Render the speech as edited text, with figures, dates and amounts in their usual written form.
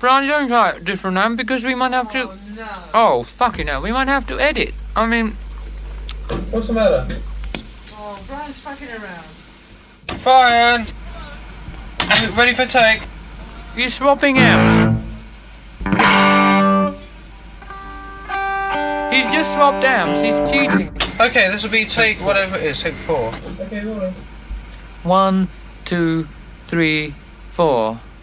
Brian, don't try a different name because we might have to... Oh, no. Oh, fucking hell. We might have to edit. I mean... What's the matter? Oh, Brian's fucking around. Brian! Ready for take? You're swapping out. He's just swapped arms. He's cheating. Okay, this will be take whatever it is, take 4. Okay, 1, 2, 3, 4.